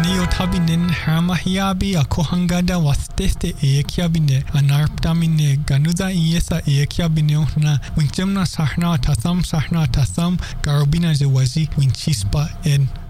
Anio tabinen harmahiabi a kohangada wasteste ekiabine anarptamine ganuza iesa ekiabine na winchemna sahna tasam garobina zewazi winchispa en